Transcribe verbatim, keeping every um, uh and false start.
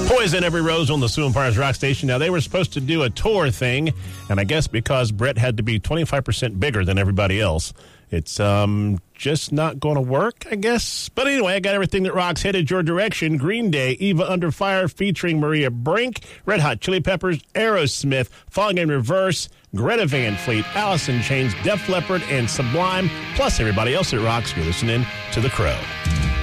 Poison Every Rose on the Sue Empires Rock Station. Now, they were supposed to do a tour thing, and I guess because Brett had to be twenty-five percent bigger than everybody else, it's um just not going to work, I guess. But anyway, I got everything that rocks headed your direction. Green Day, Eva Under Fire featuring Maria Brink, Red Hot Chili Peppers, Aerosmith, Falling in Reverse, Greta Van Fleet, Alice in Chains, Def Leppard, and Sublime, plus everybody else that rocks. You're listening to The Crow.